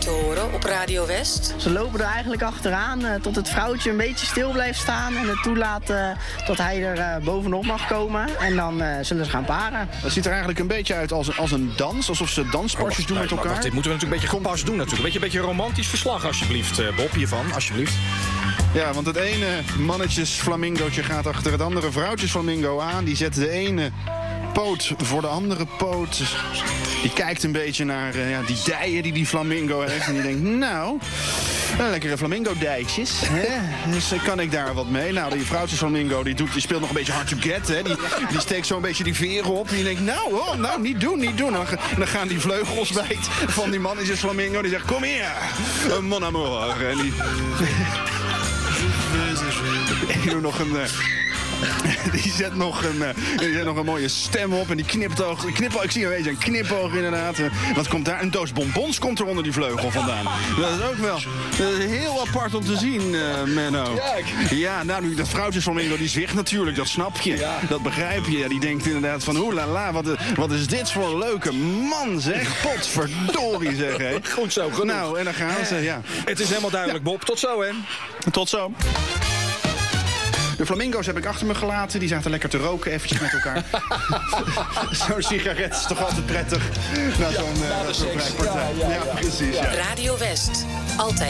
te horen op Radio West? Ze lopen er eigenlijk achteraan tot het vrouwtje een beetje stil blijft staan... en het toelaat dat hij er bovenop mag komen. En dan zullen ze gaan paren. Dat ziet er eigenlijk een beetje uit als een dans. Alsof ze danspasjes doen met elkaar. Wacht, dit moeten we natuurlijk een beetje gepast doen natuurlijk. Een beetje romantisch verslag alsjeblieft, Bob, hiervan. Alsjeblieft. Ja, want het ene mannetjes-flamingootje gaat achter het andere vrouwtjes-flamingo aan. Die zet de ene poot voor de andere poot. Die kijkt een beetje naar die dijen die flamingo heeft. En die denkt, nou, lekkere flamingo-dijtjes. Dus kan ik daar wat mee? Nou, die vrouwtjesflamingo die speelt nog een beetje hard to get. Hè. Die steekt zo'n beetje die veren op. En die denkt, nou, niet doen. En dan gaan die vleugels bijt van die mannetjesflamingo. Die zegt, kom hier, mon amour. En die doet nog een... Die zet nog een mooie stem op en die knipoog. Ik zie een knipoog inderdaad. Wat komt daar? Een doos bonbons komt er onder die vleugel vandaan. Dat is ook wel heel apart om te zien, Menno. Ja, nou, dat vrouwtjesflamingo die zwicht natuurlijk, dat snap je. Ja. Dat begrijp je. Ja, die denkt inderdaad van, oelala, wat is dit voor een leuke man, zeg. Potverdorie, zeg, hé. Goed zo, genoeg. Nou, en dan gaan ze, ja. Het is helemaal duidelijk, Bob. Tot zo, hè. Tot zo. De flamingo's heb ik achter me gelaten. Die zaten lekker te roken eventjes met elkaar. Zo'n sigaret is toch altijd prettig. Na zo'n vrijpartij. Ja, precies. Ja. Radio West. Altijd.